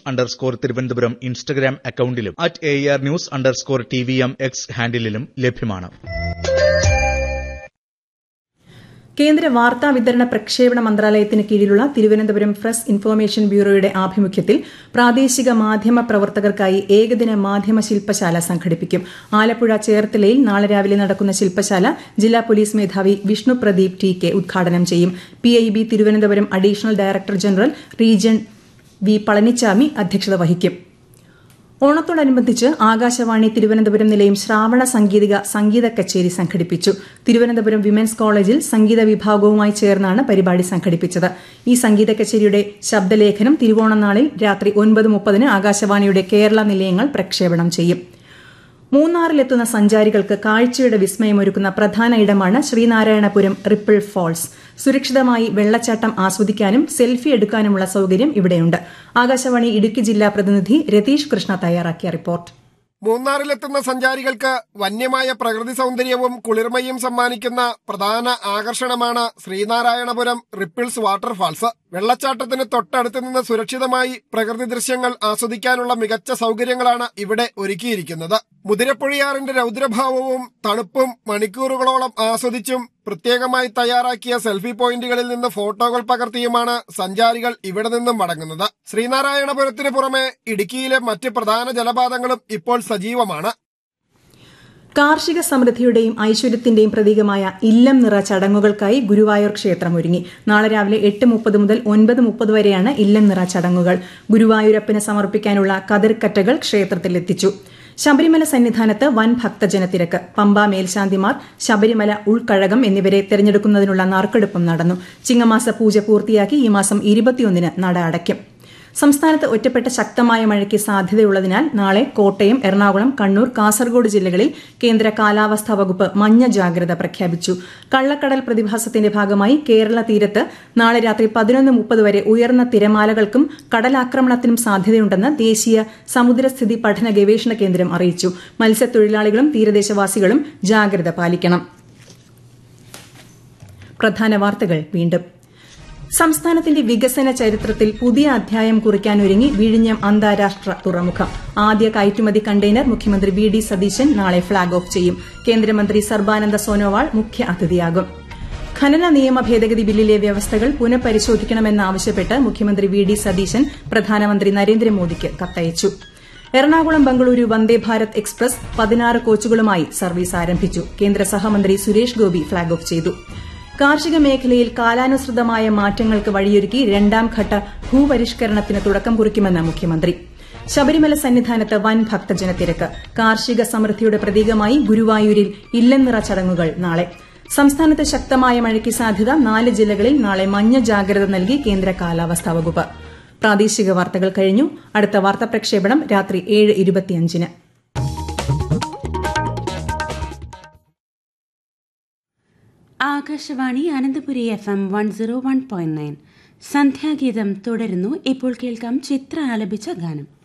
@ARNews_തിരുവനന്തപുരം Instagram അക്കൌണ്ടിലും @ARNews_TVM X ഹാൻഡിലും ലഭ്യമാണ്. കേന്ദ്ര വാർത്താ വിതരണ പ്രക്ഷേപണ മന്ത്രാലയത്തിന് കീഴിലുള്ള തിരുവനന്തപുരം പ്രസ് ഇൻഫർമേഷൻ ബ്യൂറോയുടെ ആഭിമുഖ്യത്തിൽ പ്രാദേശിക മാധ്യമ പ്രവർത്തകർക്കായി ഏകദിന മാധ്യമ ശില്പശാല സംഘടിപ്പിക്കും. ആലപ്പുഴ ചേർത്തലയിൽ നാളെ രാവിലെ നടക്കുന്ന ശില്പശാല ജില്ലാ പോലീസ് മേധാവി വിഷ്ണു പ്രദീപ് TK ഉദ്ഘാടനം ചെയ്യും. PIB Thiruvananthapuram additional director general region V Palaniswami അധ്യക്ഷത വഹിക്കും. ഓണത്തോടനുബന്ധിച്ച് ആകാശവാണി തിരുവനന്തപുരം നിലയം ശ്രാവണ സംഗീത കച്ചേരി സംഘടിപ്പിച്ചു. തിരുവനന്തപുരം വിമൻസ് കോളേജിൽ സംഗീത വിഭാഗവുമായി ചേർന്നാണ് പരിപാടി സംഘടിപ്പിച്ചത്. ഈ സംഗീത കച്ചേരിയുടെ ശബ്ദലേഖനം തിരുവോണനാളിൽ രാത്രി 9:30 ആകാശവാണിയുടെ കേരള നിലയങ്ങൾ പ്രക്ഷേപണം ചെയ്യും. മൂന്നാറിലെത്തുന്ന സഞ്ചാരികൾക്ക് കാഴ്ചയുടെ വിസ്മയമൊരുക്കുന്ന പ്രധാന ഇടമാണ് ശ്രീനാരായണപുരം റിപ്പിൾ ഫാൾസ്. സുരക്ഷിതമായി വെള്ളച്ചാട്ടം ആസ്വദിക്കാനും സെൽഫി എടുക്കാനുമുള്ള സൌകര്യം ഇവിടെയുണ്ട്. ആകാശവാണി ഇടുക്കി ജില്ലാ പ്രതിനിധി രതീഷ് കൃഷ്ണ തയ്യാറാക്കിയ റിപ്പോർട്ട്. മൂന്നാറിലെത്തുന്ന സഞ്ചാരികൾക്ക് വന്യമായ പ്രകൃതി സൗന്ദര്യവും കുളിർമയും സമ്മാനിക്കുന്ന പ്രധാന ആകർഷണമാണ് ശ്രീനാരായണപുരം റിപ്പിൾസ് വാട്ടർഫാൾസ്. വെള്ളച്ചാട്ടത്തിന് തൊട്ടടുത്ത് നിന്ന് സുരക്ഷിതമായി പ്രകൃതി ദൃശ്യങ്ങൾ ആസ്വദിക്കാനുള്ള മികച്ച സൗകര്യങ്ങളാണ് ഇവിടെ ഒരുക്കിയിരിക്കുന്നത്. മുതിരപ്പുഴയാറിന്റെ രൗദ്രഭാവവും തണുപ്പും മണിക്കൂറുകളോളം ആസ്വദിച്ചും പ്രത്യേകമായി തയ്യാറാക്കിയ സെൽഫി പോയിന്റുകളിൽ നിന്ന് ഫോട്ടോകൾ പകർത്തിയുമാണ് സഞ്ചാരികൾ ഇവിടെ നിന്നും മടങ്ങുന്നത്. ശ്രീനാരായണപുരത്തിന് പുറമെ ഇടുക്കിയിലെ മറ്റ് പ്രധാന ജലപാതങ്ങളും ഇപ്പോൾ സജീവമാണ്. കാർഷിക സമൃദ്ധിയുടെയും ഐശ്വര്യത്തിന്റെയും പ്രതീകമായ ഇല്ലം നിറ ചടങ്ങുകൾക്കായി ഗുരുവായൂർ ക്ഷേത്രം ഒരുങ്ങി. നാളെ രാവിലെ 8:30 മുതൽ 9:30 വരെയാണ് ഇല്ലം നിറ ചടങ്ങുകൾ. ഗുരുവായൂരപ്പന് സമർപ്പിക്കാനുള്ള കതിർക്കറ്റകൾ ക്ഷേത്രത്തിലെത്തിച്ചു. ശബരിമല സന്നിധാനത്ത് വൻ ഭക്തജനത്തിരക്ക്. പമ്പ മേൽശാന്തിമാർ, ശബരിമല ഉൾക്കഴകം എന്നിവരെ തെരഞ്ഞെടുക്കുന്നതിനുള്ള നറുക്കെടുപ്പും നടന്നു. ചിങ്ങമാസ പൂജ പൂർത്തിയാക്കി ഈ മാസം 21-ന് നട അടയ്ക്കും. സംസ്ഥാനത്ത് ഒറ്റപ്പെട്ട ശക്തമായ മഴയ്ക്ക് സാധ്യതയുള്ളതിനാൽ നാളെ കോട്ടയം, എറണാകുളം, കണ്ണൂർ, കാസർഗോഡ് ജില്ലകളിൽ കേന്ദ്ര കാലാവസ്ഥാ വകുപ്പ് മഞ്ഞ ജാഗ്രത പ്രഖ്യാപിച്ചു. കള്ളക്കടൽ പ്രതിഭാസത്തിന്റെ ഭാഗമായി കേരള തീരത്ത് നാളെ രാത്രി 11:30 വരെ ഉയർന്ന തിരമാലകൾക്കും കടലാക്രമണത്തിനും സാധ്യതയുണ്ടെന്ന് ദേശീയ സമുദ്രസ്ഥിതി പഠന ഗവേഷണ കേന്ദ്രം അറിയിച്ചു. മത്സ്യത്തൊഴിലാളികളും തീരദേശവാസികളും ജാഗ്രത പാലിക്കണം. പ്രധാന വാർത്തകൾ വീണ്ടും. സംസ്ഥാനത്തിന്റെ വികസന ചരിത്രത്തിൽ പുതിയ അധ്യായം കുറിക്കാനൊരുങ്ങി വിഴിഞ്ഞം അന്താരാഷ്ട്ര തുറമുഖം. ആദ്യ കയറ്റുമതി കണ്ടെയ്നർ മുഖ്യമന്ത്രി VD സതീശൻ നാളെ ഫ്ളാഗ് ഓഫ് ചെയ്യും. കേന്ദ്രമന്ത്രി സർബാനന്ദ സോനോവാൾ മുഖ്യ അതിഥിയാകും. ഖനന നിയമ ഭേദഗതി ബില്ലിലെ വ്യവസ്ഥകൾ പുനഃപരിശോധിക്കണമെന്നാവശ്യപ്പെട്ട് മുഖ്യമന്ത്രി VD സതീശൻ പ്രധാനമന്ത്രി നരേന്ദ്രമോദിക്ക് കത്തയച്ചു. എറണാകുളം ബംഗളൂരു വന്ദേ ഭാരത് എക്സ്പ്രസ് 16 കോച്ചുകളുമായി സർവീസ് ആരംഭിച്ചു. കേന്ദ്ര സഹമന്ത്രി സുരേഷ് ഗോപി ഫ്ളാഗ് ഓഫ് ചെയ്തു. കാർഷിക മേഖലയിൽ കാലാനുസൃതമായ മാറ്റങ്ങൾക്ക് വഴിയൊരുക്കി 2ാം ഘട്ട ഭൂപരിഷ്കരണത്തിന് തുടക്കം കുറിക്കുമെന്ന് മുഖ്യമന്ത്രി. ശബരിമല സന്നിധാനത്ത് വൻ ഭക്തജനത്തിരക്ക്. കാർഷിക സമൃദ്ധിയുടെ പ്രതീകമായി ഗുരുവായൂരിൽ ഇല്ലംനിറ ചടങ്ങുകൾ നാളെ. സംസ്ഥാനത്ത് ശക്തമായ മഴയ്ക്ക് സാധ്യത. 4 ജില്ലകളിൽ നാളെ മഞ്ഞ ജാഗ്രത നൽകി കേന്ദ്ര കാലാവസ്ഥാ വകുപ്പ്. പ്രാദേശിക വാർത്തകൾ കഴിഞ്ഞു. അടുത്ത വാർത്താ പ്രക്ഷേപണം രാത്രി 7:25-ന്. ആകാശവാണി അനന്തപുരി FM 101.9 സന്ധ്യാഗീതം തുടരുന്നു. ഇപ്പോൾ കേൾക്കാം ചിത്ര ആലപിച്ച ഗാനം.